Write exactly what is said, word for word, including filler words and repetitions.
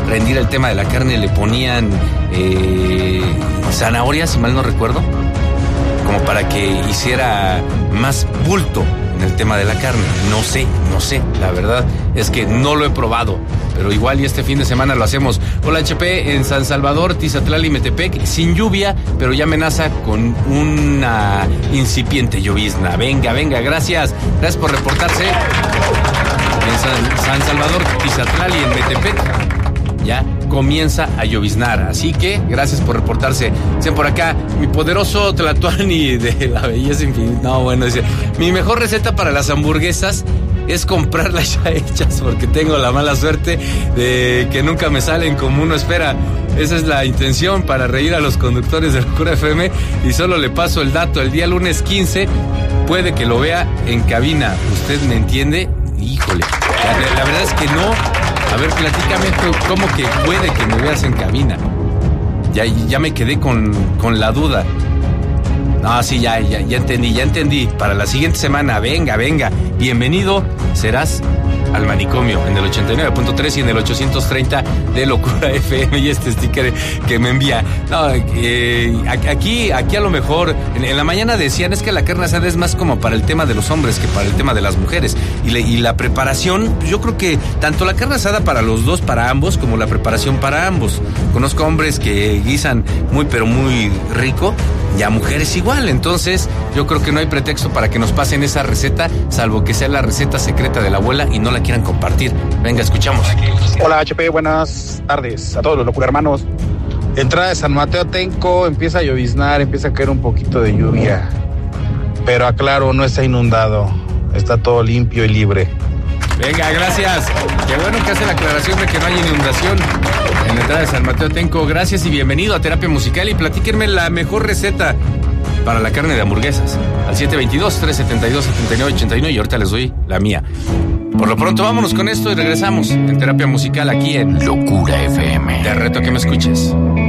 rendir el tema de la carne le ponían eh, zanahorias, si mal no recuerdo, como para que hiciera más bulto en el tema de la carne. No sé, no sé, la verdad es que no lo he probado, pero igual y este fin de semana lo hacemos. Hola H P, en San Salvador, Tizatlán y Metepec, sin lluvia, pero ya amenaza con una incipiente llovizna. Venga, venga, gracias, gracias por reportarse. En San, San Salvador, Tizatlán y en Metepec ya comienza a lloviznar, así que gracias por reportarse. Dicen por acá, mi poderoso Tlatuani de la belleza infinita. No, bueno, dice, mi mejor receta para las hamburguesas es comprarlas ya hechas, porque tengo la mala suerte de que nunca me salen como uno espera. Esa es la intención, para reír a los conductores de Locura F M, y solo le paso el dato, el día lunes quince puede que lo vea en cabina. ¿Usted me entiende? Híjole, la, la verdad es que no. A ver, platícame cómo que puede que me veas en cabina. Ya, ya me quedé con, con la duda. No, sí, ya, ya, ya entendí, ya entendí. Para la siguiente semana, venga, venga. Bienvenido serás al manicomio en el ochenta y nueve punto tres y en el ochocientos treinta de Locura F M, y este sticker que me envía. No, eh, aquí, aquí a lo mejor, en, en la mañana decían, es que la carne asada es más como para el tema de los hombres que para el tema de las mujeres. Y, le, y la preparación, yo creo que tanto la carne asada para los dos, para ambos, como la preparación para ambos. Conozco hombres que guisan muy, pero muy rico, y a mujeres igual. Entonces, yo creo que no hay pretexto para que nos pasen esa receta, salvo que sea la receta secreta de la abuela y no la quieran compartir. Venga, escuchamos. Hola H P, buenas tardes a todos los Locura hermanos. Entrada de San Mateo Atenco, empieza a lloviznar, empieza a caer un poquito de lluvia, pero aclaro, no está inundado, está todo limpio y libre. Venga, gracias. Qué bueno que hace la aclaración de que no hay inundación en la entrada de San Mateo Atenco. Gracias y bienvenido a Terapia Musical, y platíquenme la mejor receta para la carne de hamburguesas al siete dos dos, tres siete dos, siete nueve ocho nueve, y ahorita les doy la mía. Por lo pronto vámonos con esto y regresamos en Terapia Musical aquí en Locura F M. Te reto a que me escuches.